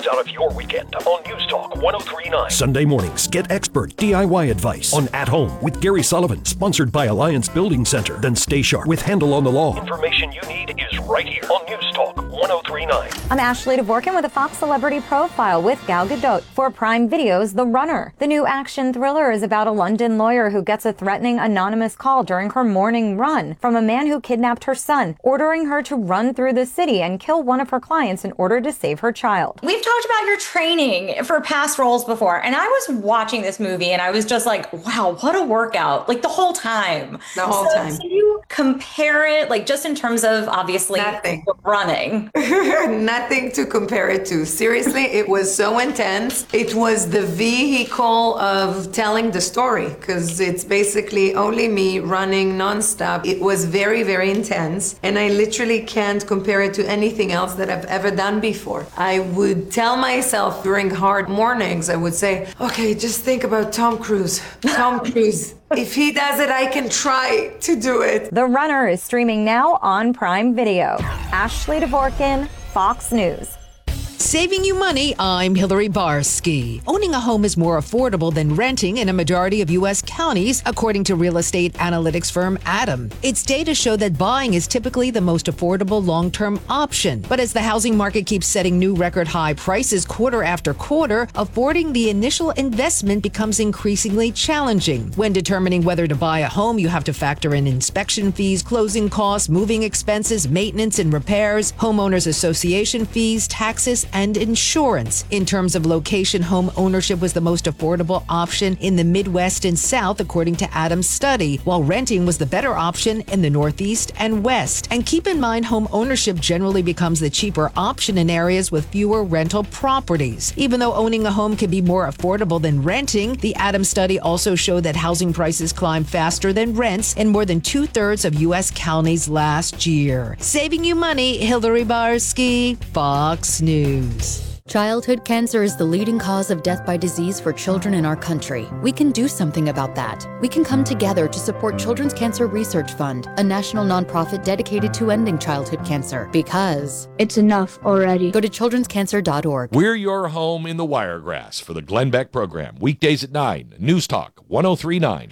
best out of your weekend on News Talk 1039. Sunday mornings, get expert DIY advice on At Home with Gary Sullivan, sponsored by Alliance Building Center. Then stay sharp with Handle on the Law. Information you need is right here on News Talk 1039. I'm Ashley Dvorkin with a Fox Celebrity Profile with Gal Gadot for Prime Video's The Runner. The new action thriller is about a London lawyer who gets a threatening anonymous call during her morning run from a man who kidnapped her son, ordering her to run through the city and kill one of her clients in order to save her child. We've talked about your training for past roles before, and I was watching this movie and I was just like, wow, what a workout, like the whole time. The whole time. Can you compare it, like just in terms of obviously running? Nothing to compare it to. Seriously, it was so intense. It was the vehicle of telling the story because it's basically only me running nonstop. It was very, very intense, and I literally can't compare it to anything else that I've ever done before. I would tell myself during hard mornings, I would say, okay, just think about Tom Cruise. Tom Cruise. If he does it, I can try to do it. The Runner is streaming now on Prime Video. Ashley Dvorkin, Fox News. Saving you money, I'm Hillary Barsky. Owning a home is more affordable than renting in a majority of U.S. counties, according to real estate analytics firm Adam. Its data show that buying is typically the most affordable long-term option. But as the housing market keeps setting new record high prices quarter after quarter, affording the initial investment becomes increasingly challenging. When determining whether to buy a home, you have to factor in inspection fees, closing costs, moving expenses, maintenance and repairs, homeowners association fees, taxes, and insurance. In terms of location, home ownership was the most affordable option in the Midwest and South, according to Adam's study, while renting was the better option in the Northeast and West. And keep in mind, home ownership generally becomes the cheaper option in areas with fewer rental properties. Even though owning a home can be more affordable than renting, the Adams study also showed that housing prices climbed faster than rents in more than 2/3 of U.S. counties last year. Saving you money, Hillary Barsky, Fox News. Childhood cancer is the leading cause of death by disease for children in our country. We can do something about that. We can come together to support Children's Cancer Research Fund, a national nonprofit dedicated to ending childhood cancer. Because it's enough already. Go to childrenscancer.org. We're your home in the Wiregrass for the Glenn Beck program. Weekdays at 9. News Talk 1039.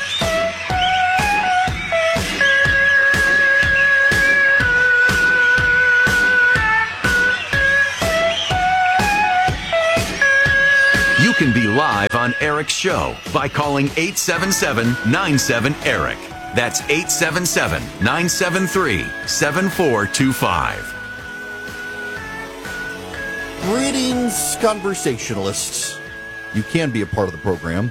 You can be live on Eric's show by calling 877-97-ERIC. That's 877-973-7425. Greetings, conversationalists. You can be a part of the program.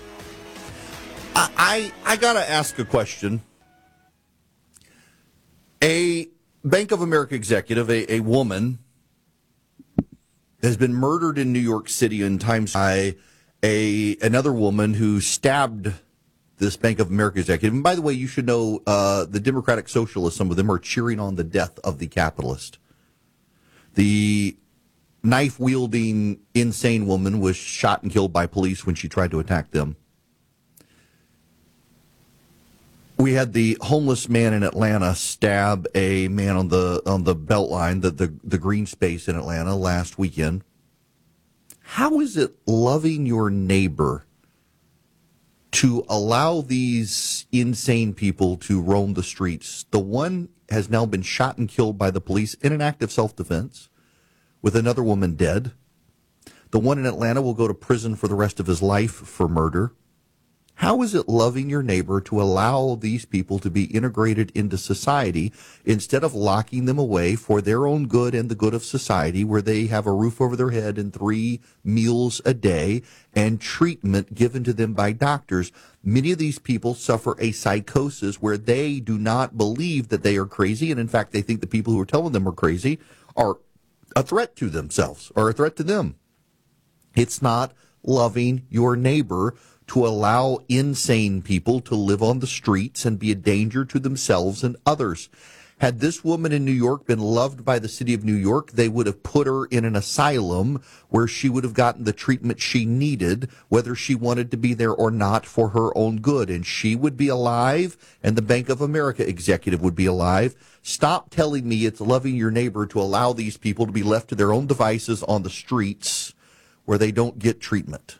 I got to ask a question. A Bank of America executive, a woman, has been murdered in New York City in Times by another woman who stabbed this Bank of America executive. And by the way, you should know the Democratic Socialists, some of them are cheering on the death of the capitalist. The knife-wielding, insane woman was shot and killed by police when she tried to attack them. We had the homeless man in Atlanta stab a man on the Beltline, the green space in Atlanta last weekend. How is it loving your neighbor to allow these insane people to roam the streets? The one has now been shot and killed by the police in an act of self-defense, with another woman dead. The one in Atlanta will go to prison for the rest of his life for murder. How is it loving your neighbor to allow these people to be integrated into society instead of locking them away for their own good and the good of society, where they have a roof over their head and 3 meals a day and treatment given to them by doctors? Many of these people suffer a psychosis where they do not believe that they are crazy, and in fact, they think the people who are telling them are crazy are a threat to themselves or a threat to them. It's not loving your neighbor to allow insane people to live on the streets and be a danger to themselves and others. Had this woman in New York been loved by the city of New York, they would have put her in an asylum where she would have gotten the treatment she needed, whether she wanted to be there or not, for her own good. And she would be alive, and the Bank of America executive would be alive. Stop telling me it's loving your neighbor to allow these people to be left to their own devices on the streets where they don't get treatment.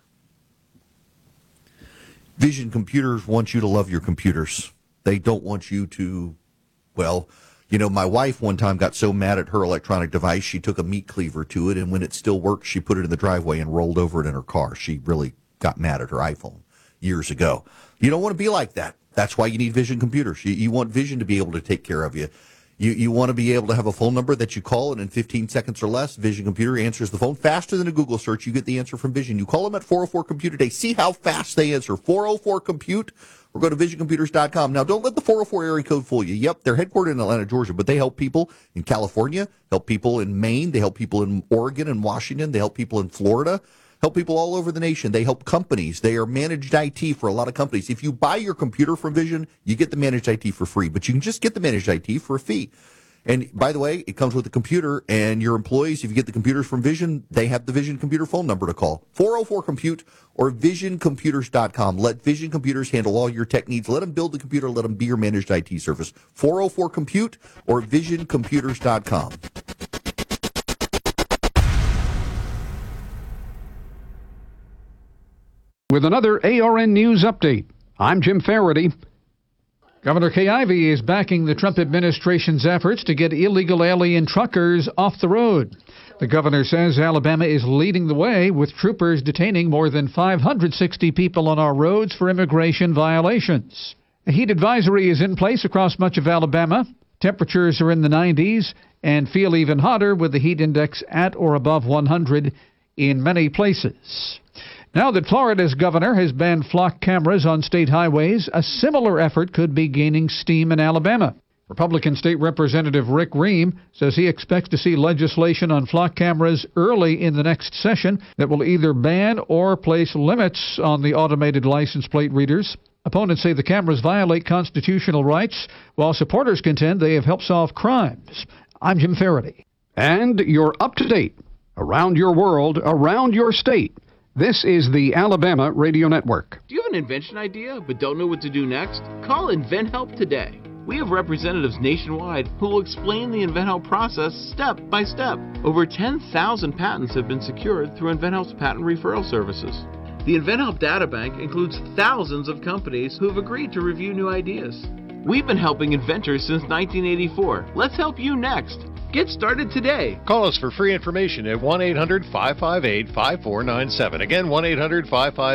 Vision Computers wants you to love your computers. They don't want you to, well, you know, my wife one time got so mad at her electronic device, she took a meat cleaver to it, and when it still worked, she put it in the driveway and rolled over it in her car. She really got mad at her iPhone years ago. You don't want to be like that. That's why you need Vision Computers. You want Vision to be able to take care of you. You want to be able to have a phone number that you call, and in 15 seconds or less, Vision Computer answers the phone faster than a Google search. You get the answer from Vision. You call them at 404-COMPUTE today. See how fast they answer. 404-COMPUTE, or go to visioncomputers.com. Now, don't let the 404 area code fool you. Yep, they're headquartered in Atlanta, Georgia, but they help people in California, help people in Maine, they help people in Oregon and Washington, they help people in Florida, help people all over the nation. They help companies. They are managed IT for a lot of companies. If you buy your computer from Vision, you get the managed IT for free, but you can just get the managed IT for a fee. And by the way, it comes with a computer, and your employees, if you get the computers from Vision, they have the Vision Computer phone number to call. 404-COMPUTE or visioncomputers.com. Let Vision Computers handle all your tech needs. Let them build the computer. Let them be your managed IT service. 404-COMPUTE or visioncomputers.com. With another ARN News Update, I'm Jim Faraday. Governor Kay Ivey is backing the Trump administration's efforts to get illegal alien truckers off the road. The governor says Alabama is leading the way, with troopers detaining more than 560 people on our roads for immigration violations. A heat advisory is in place across much of Alabama. Temperatures are in the 90s and feel even hotter, with the heat index at or above 100 in many places. Now that Florida's governor has banned flock cameras on state highways, a similar effort could be gaining steam in Alabama. Republican State Representative Rick Rehm says he expects to see legislation on flock cameras early in the next session that will either ban or place limits on the automated license plate readers. Opponents say the cameras violate constitutional rights, while supporters contend they have helped solve crimes. I'm Jim Faraday. And you're up to date. Around your world, around your state. This is the Alabama Radio Network. Do you have an invention idea but don't know what to do next? Call InventHelp today. We have representatives nationwide who will explain the InventHelp process step by step. Over 10,000 patents have been secured through InventHelp's patent referral services. The InventHelp databank includes thousands of companies who have agreed to review new ideas. We've been helping inventors since 1984. Let's help you next. Get started today. Call us for free information at 1-800-558-5497. Again, 1-800-558-5497.